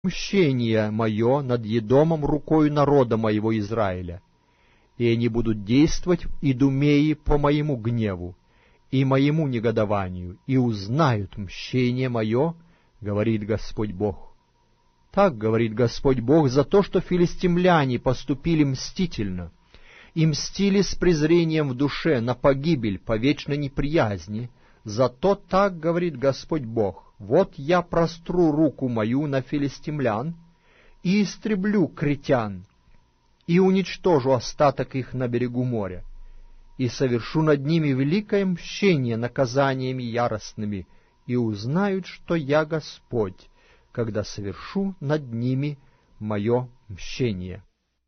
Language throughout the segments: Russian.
мщение мое над Едомом рукою народа моего Израиля, и они будут действовать в Идумее по моему гневу и моему негодованию, и узнают мщение мое, говорит Господь Бог. Так говорит Господь Бог за то, что филистимляне поступили мстительно, и мстили с презрением в душе на погибель по вечной неприязни. Зато так говорит Господь Бог: вот я простру руку мою на филистимлян и истреблю критян, и уничтожу остаток их на берегу моря, и совершу над ними великое мщение наказаниями яростными, и узнают, что я Господь, когда совершу над ними мое мщение».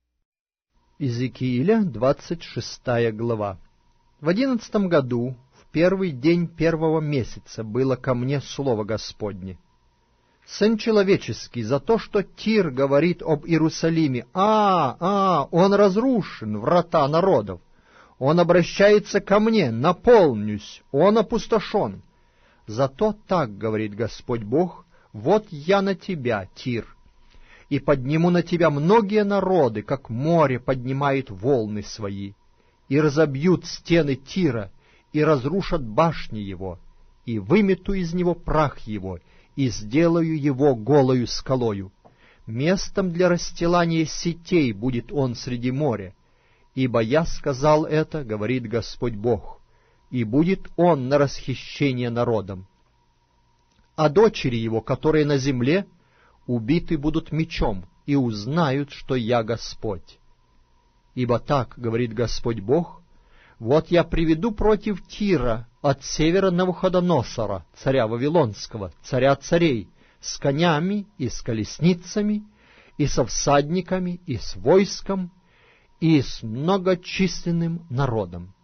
Иезекииля, 26 глава. В 11 году, в первый день первого месяца, было ко мне слово Господне: «Сын человеческий, за то, что Тир говорит об Иерусалиме: он разрушен, врата народов, он обращается ко мне, наполнюсь, он опустошен. Зато так говорит Господь Бог: вот я на тебя, Тир, и подниму на тебя многие народы, как море поднимает волны свои, и разобьют стены Тира, и разрушат башни его, и вымету из него прах его, и сделаю его голою скалою. Местом для расстилания сетей будет он среди моря, ибо я сказал это, говорит Господь Бог, и будет он на расхищение народом. А дочери его, которые на земле, убиты будут мечом, и узнают, что я Господь. Ибо так говорит Господь Бог: вот я приведу против Тира от севера Навуходоносора, царя Вавилонского, царя царей, с конями и с колесницами, и со всадниками, и с войском, и с многочисленным народом.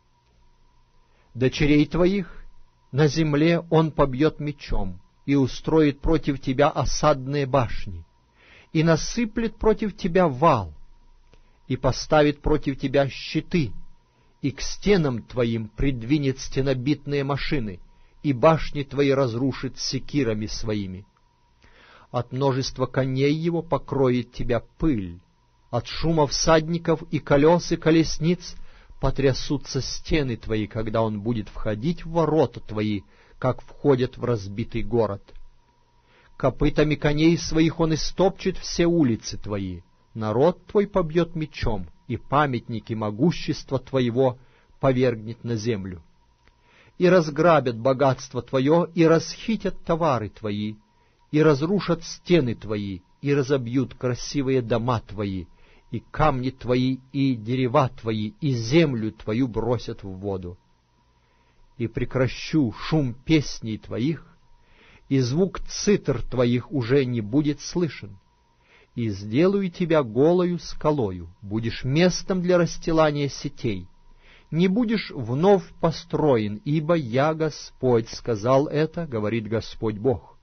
Дочерей твоих на земле он побьет мечом, и устроит против тебя осадные башни, и насыплет против тебя вал, и поставит против тебя щиты, и к стенам твоим придвинет стенобитные машины, и башни твои разрушит секирами своими. От множества коней его покроет тебя пыль, от шума всадников и колес и колесниц потрясутся стены твои, когда он будет входить в ворота твои, как входят в разбитый город. Копытами коней своих он истопчет все улицы твои, народ твой побьет мечом, и памятники могущества твоего повергнет на землю. И разграбят богатство твое, и расхитят товары твои, и разрушат стены твои, и разобьют красивые дома твои, и камни твои, и дерева твои, и землю твою бросят в воду. И прекращу шум песней твоих, и звук цитр твоих уже не будет слышен. И сделаю тебя голою скалою, будешь местом для расстилания сетей, не будешь вновь построен, ибо я Господь сказал это, говорит Господь Бог.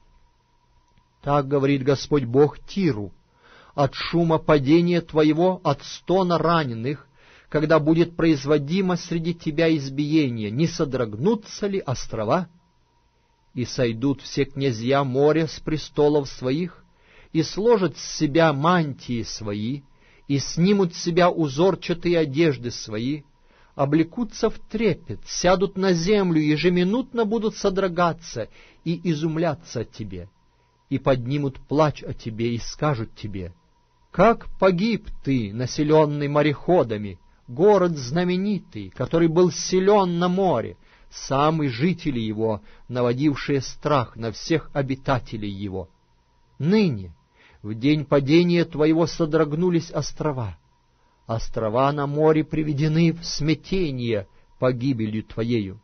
Так говорит Господь Бог Тиру: от шума падения твоего, от стона раненых, когда будет производимо среди тебя избиение, не содрогнутся ли острова? И сойдут все князья моря с престолов своих, и сложат с себя мантии свои, и снимут с себя узорчатые одежды свои, облекутся в трепет, сядут на землю, ежеминутно будут содрогаться и изумляться о тебе, и поднимут плач о тебе, и скажут тебе: как погиб ты, населенный мореходами, город знаменитый, который был силен на море, самые жители его, наводившие страх на всех обитателей его. Ныне, в день падения твоего, содрогнулись острова. Острова на море приведены в смятение погибелью твоею.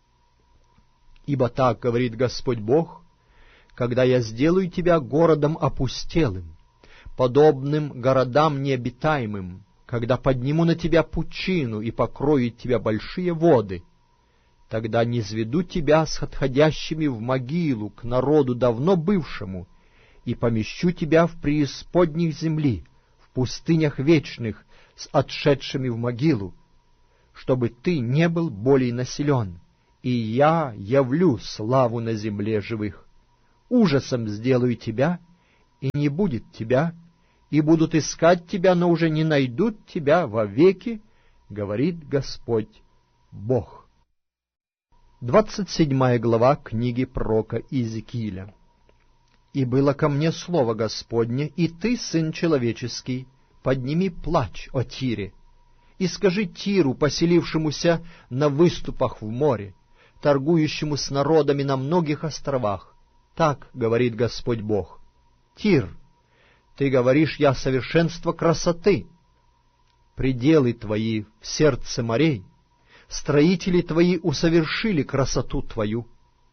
Ибо так говорит Господь Бог: когда я сделаю тебя городом опустелым, подобным городам необитаемым, когда подниму на тебя пучину и покроют тебя большие воды, тогда низведу тебя с отходящими в могилу к народу давно бывшему, и помещу тебя в преисподних земли, в пустынях вечных, с отшедшими в могилу, чтобы ты не был более населен, и я явлю славу на земле живых. Ужасом сделаю тебя, и не будет тебя, и будут искать тебя, но уже не найдут тебя вовеки, говорит Господь Бог». 27 глава книги пророка Иезекииля. «И было ко мне слово Господне, и ты, сын человеческий, подними плач о Тире, и скажи Тиру, поселившемуся на выступах в море, торгующему с народами на многих островах. Так говорит Господь Бог: Тир, ты говоришь, я совершенство красоты. Пределы твои в сердце морей, строители твои усовершили красоту твою.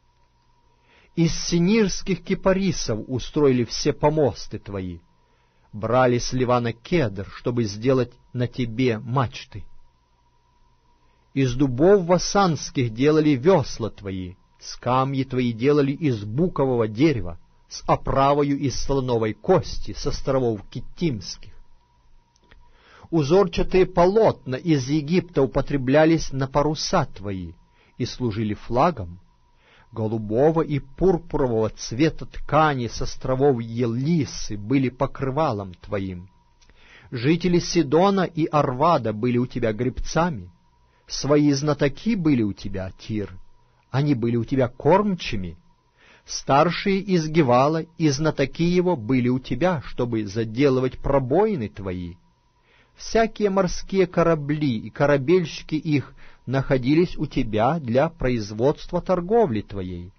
Из синирских кипарисов устроили все помосты твои, брали с Ливана кедр, чтобы сделать на тебе мачты. Из дубов васанских делали весла твои, скамьи твои делали из букового дерева, с оправою из слоновой кости, с островов Киттимских. Узорчатые полотна из Египта употреблялись на паруса твои и служили флагом. Голубого и пурпурового цвета ткани с островов Елисы были покрывалом твоим. Жители Сидона и Арвада были у тебя гребцами. Свои знатоки были у тебя, Тир, они были у тебя кормчими. Старшие из Гевала и знатоки его были у тебя, чтобы заделывать пробоины твои. Всякие морские корабли и корабельщики их находились у тебя для производства торговли твоей.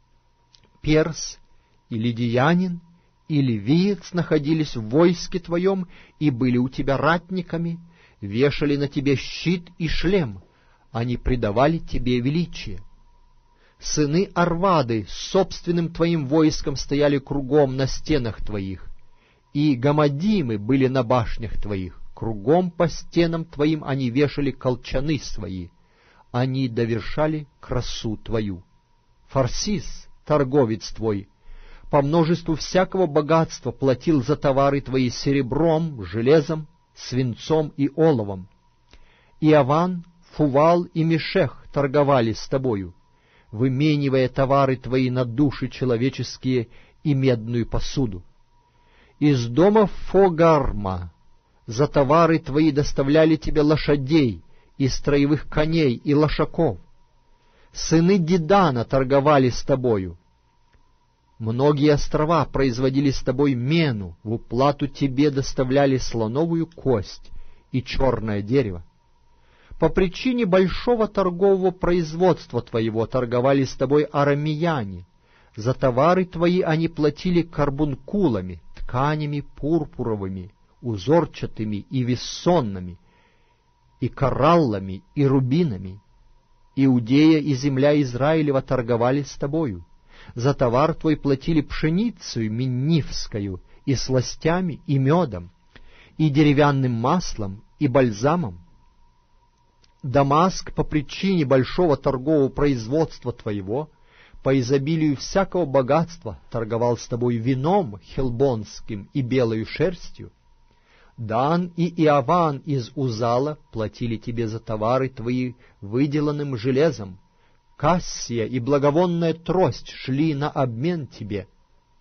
Перс и лидиянин и ливиец находились в войске твоем и были у тебя ратниками, вешали на тебе щит и шлем, они придавали тебе величие. Сыны Арвады с собственным твоим войском стояли кругом на стенах твоих, и гамадимы были на башнях твоих. Кругом по стенам твоим они вешали колчаны свои, они довершали красу твою. Фарсис, торговец твой, по множеству всякого богатства платил за товары твои серебром, железом, свинцом и оловом. Иаван, Фувал и Мешех торговали с тобою, выменивая товары твои на души человеческие и медную посуду. Из дома Фогарма за товары твои доставляли тебе лошадей и строевых коней и лошаков. Сыны Дедана торговали с тобою. Многие острова производили с тобой мену, в уплату тебе доставляли слоновую кость и черное дерево. По причине большого торгового производства твоего торговали с тобой арамеяне. За товары твои они платили карбункулами, тканями пурпуровыми, узорчатыми и вессонными, и кораллами, и рубинами. Иудея и земля Израилева торговали с тобою. За товар твой платили пшеницу миннифскую, и сластями, и медом, и деревянным маслом, и бальзамом. Дамаск по причине большого торгового производства твоего, по изобилию всякого богатства, торговал с тобой вином хелбонским и белою шерстью. Дан и Иаван из Узала платили тебе за товары твои выделанным железом. Кассия и благовонная трость шли на обмен тебе.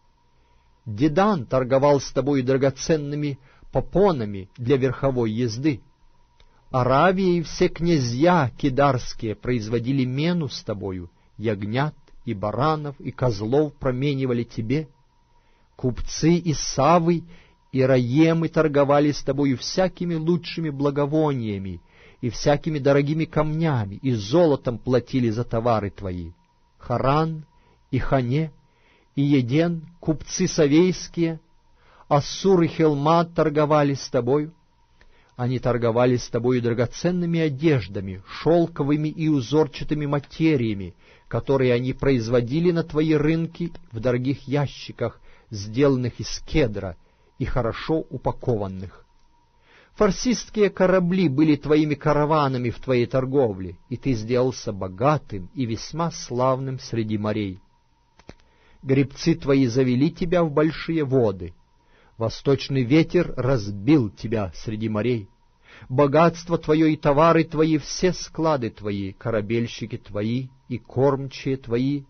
Дедан торговал с тобой драгоценными попонами для верховой езды. Аравия и все князья кидарские производили мену с тобою, ягнят и баранов и козлов променивали тебе. Купцы из Савы и Раемы торговали с тобою всякими лучшими благовониями и всякими дорогими камнями, и золотом платили за товары твои. Харан и Хане и Еден, купцы савейские, Ассур и Хелмат торговали с тобою. Они торговали с тобою драгоценными одеждами, шелковыми и узорчатыми материями, которые они производили на твои рынки в дорогих ящиках, сделанных из кедра и хорошо упакованных. Фарсистские корабли были твоими караванами в твоей торговле, и ты сделался богатым и весьма славным среди морей. Гребцы твои завели тебя в большие воды, восточный ветер разбил тебя среди морей. Богатство твое и товары твои, все склады твои, корабельщики твои и кормчие твои,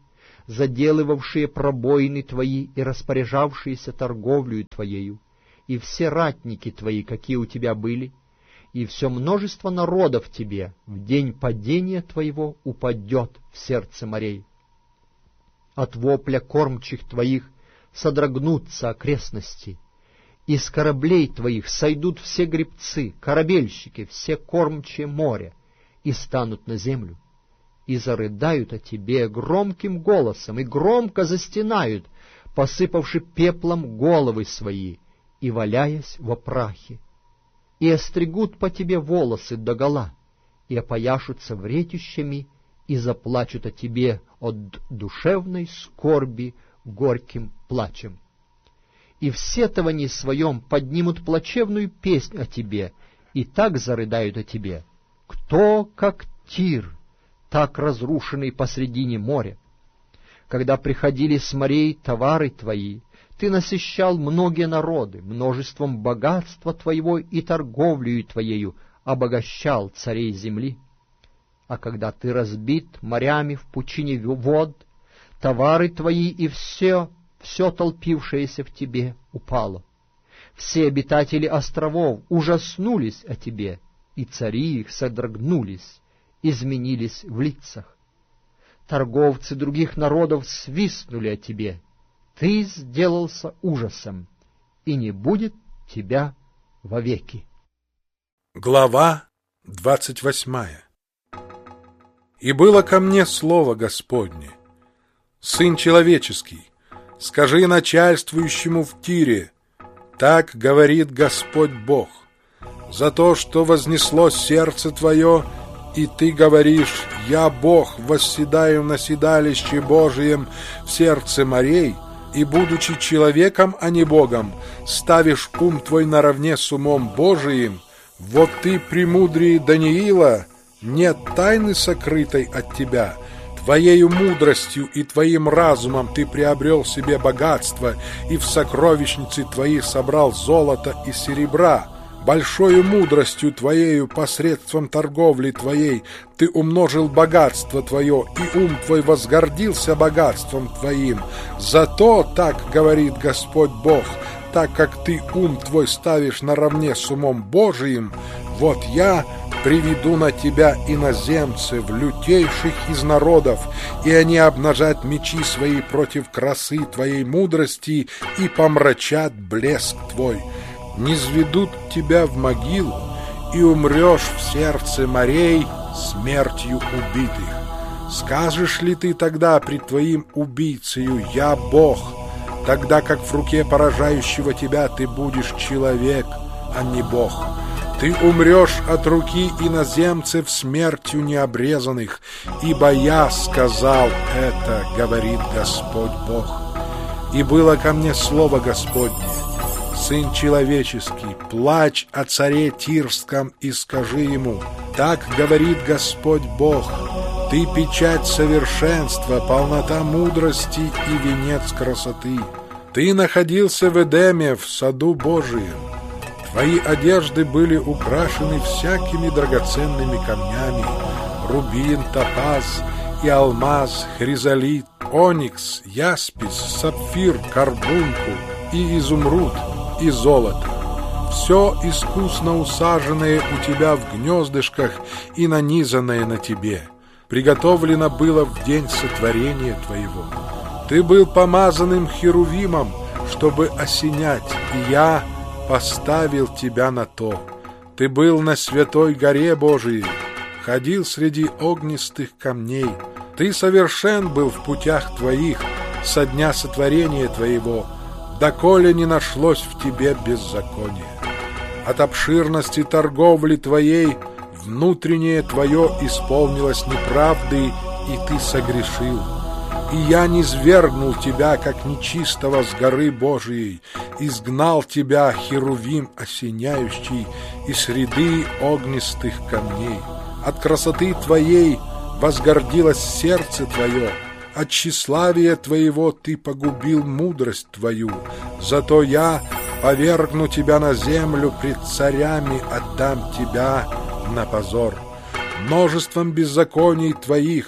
заделывавшие пробоины твои и распоряжавшиеся торговлею твоею, и все ратники твои, какие у тебя были, и все множество народов тебе в день падения твоего упадет в сердце морей. От вопля кормчих твоих содрогнутся окрестности, из кораблей твоих сойдут все гребцы, корабельщики, все кормчие моря, и станут на землю, и зарыдают о тебе громким голосом, и громко застенают, посыпавши пеплом головы свои и валяясь во прахе, и остригут по тебе волосы догола, и опояшутся вретищами, и заплачут о тебе от душевной скорби горьким плачем. И в сетовании своем поднимут плачевную песнь о тебе, и так зарыдают о тебе: кто, как Тир, так разрушенный посредине моря? Когда приходили с морей товары твои, ты насыщал многие народы, множеством богатства твоего и торговлею твоею обогащал царей земли. А когда ты разбит морями в пучине вод, товары твои и все толпившееся в тебе упало. Все обитатели островов ужаснулись о тебе, и цари их содрогнулись, изменились в лицах. Торговцы других народов свистнули о тебе. Ты сделался ужасом, и не будет тебя вовеки. Глава 28. И было ко мне слово Господне: Сын человеческий, скажи начальствующему в Тире: так говорит Господь Бог, за то, что вознесло сердце твое, и ты говоришь: я Бог, восседаю на седалище Божием в сердце морей, и, будучи человеком, а не Богом, ставишь ум твой наравне с умом Божиим. Вот ты, премудрее Даниила, нет тайны сокрытой от тебя. Твоею мудростью и твоим разумом ты приобрел себе богатство, и в сокровищнице твоей собрал золото и серебра. Большою мудростью твоею посредством торговли твоей ты умножил богатство твое, и ум твой возгордился богатством твоим. Зато, так говорит Господь Бог, так как ты ум твой ставишь наравне с умом Божиим, вот я приведу на тебя иноземцев, лютейших из народов, и они обнажат мечи свои против красы твоей мудрости и помрачат блеск твой. Низведут тебя в могилу, и умрешь в сердце морей смертью убитых. Скажешь ли ты тогда пред твоим убийцею: я Бог, тогда как в руке поражающего тебя ты будешь человек, а не Бог? Ты умрешь от руки иноземцев смертью необрезанных, ибо я сказал это, говорит Господь Бог. И было ко мне слово Господне: Сын человеческий, плачь о царе Тирском и скажи ему: так говорит Господь Бог, ты печать совершенства, полнота мудрости и венец красоты. Ты находился в Эдеме, в саду Божием. Твои одежды были украшены всякими драгоценными камнями: рубин, топаз и алмаз, хризолит, оникс, яспис, сапфир, карбункул и изумруд, и золото. Все искусно усаженное у тебя в гнездышках и нанизанное на тебе приготовлено было в день сотворения твоего. Ты был помазанным херувимом, чтобы осенять, и я поставил тебя на то. Ты был на святой горе Божией, ходил среди огнистых камней. Ты совершен был в путях твоих со дня сотворения твоего, доколе не нашлось в тебе беззакония. От обширности торговли твоей внутреннее твое исполнилось неправдой, и ты согрешил. И я низвергнул тебя, как нечистого, с горы Божией, изгнал тебя, херувим осеняющий, из среды огнистых камней. От красоты твоей возгордилось сердце твое, от тщеславия твоего ты погубил мудрость твою. Зато я повергну тебя на землю, пред царями отдам тебя на позор. Множеством беззаконий твоих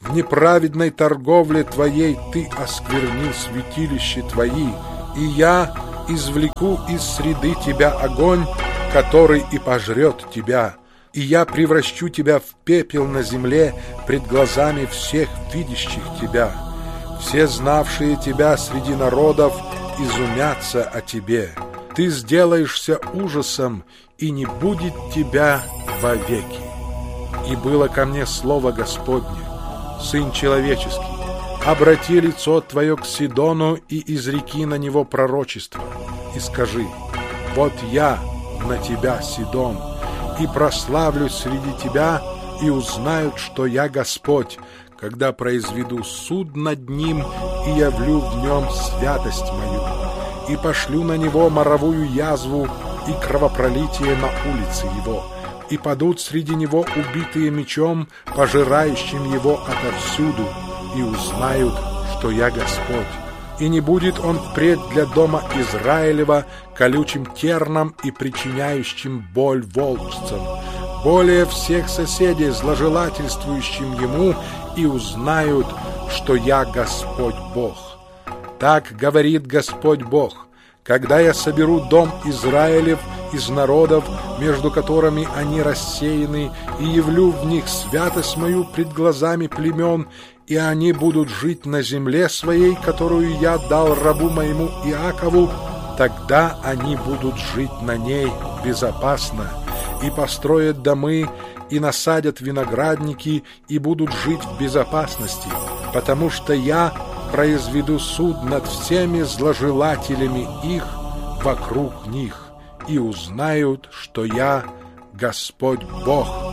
В неправедной торговле твоей ты осквернил святилища твои, и я извлеку из среды тебя огонь, который и пожрет тебя, и я превращу тебя в пепел на земле пред глазами всех видящих тебя. Все знавшие тебя среди народов изумятся о тебе. Ты сделаешься ужасом, и не будет тебя вовеки. И было ко мне слово Господне: Сын человеческий, обрати лицо твое к Сидону и изреки на него пророчество, и скажи: вот я на тебя, Сидон, и прославлюсь среди тебя, и узнают, что я Господь, когда произведу суд над ним и явлю в нем святость мою, и пошлю на него моровую язву и кровопролитие на улице его, и падут среди него убитые мечом, пожирающим его отовсюду, и узнают, что я Господь. И не будет он впредь для дома Израилева колючим терном и причиняющим боль волчцам, более всех соседей, зложелательствующим ему, и узнают, что я Господь Бог. Так говорит Господь Бог: когда я соберу дом Израилев из народов, между которыми они рассеяны, и явлю в них святость мою пред глазами племен, и они будут жить на земле своей, которую я дал рабу моему Иакову, тогда они будут жить на ней безопасно, и построят домы, и насадят виноградники, и будут жить в безопасности, потому что я произведу суд над всеми зложелателями их вокруг них, и узнают, что я Господь Бог.